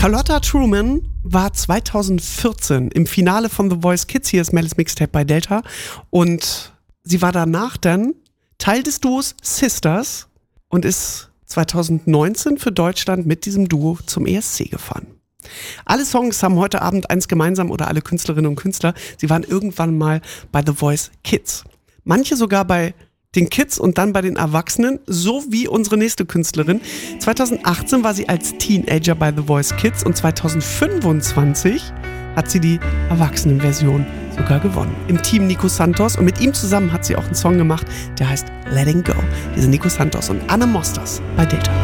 Carlotta Truman war 2014 im Finale von The Voice Kids, hier ist Mel's Mixtape bei Delta, und sie war danach dann Teil des Duos Sisters und ist 2019 für Deutschland mit diesem Duo zum ESC gefahren. Alle Songs haben heute Abend eins gemeinsam, oder alle Künstlerinnen und Künstler, sie waren irgendwann mal bei The Voice Kids. Manche sogar bei den Kids und dann bei den Erwachsenen, so wie unsere nächste Künstlerin. 2018 war sie als Teenager bei The Voice Kids und 2025 hat sie die Erwachsenenversion sogar gewonnen. Im Team Nico Santos, und mit ihm zusammen hat sie auch einen Song gemacht, der heißt Letting Go. Hier sind Nico Santos und Anne Mosters bei Delta.